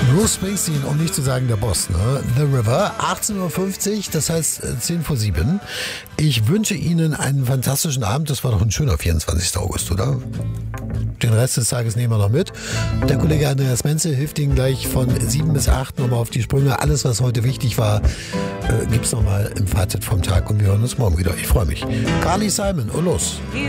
Bruce Springsteen, um nicht zu sagen der Boss, ne? The River, 18.50 Uhr, das heißt 10 vor 7. Ich wünsche Ihnen einen fantastischen Abend. Das war doch ein schöner 24. August, oder? Den Rest des Tages nehmen wir noch mit. Der Kollege Andreas Menzel hilft Ihnen gleich von 7 bis 8 nochmal auf die Sprünge. Alles, was heute wichtig war, gibt's nochmal im Fazit vom Tag. Und wir hören uns morgen wieder. Ich freue mich. Carly Simon, und los.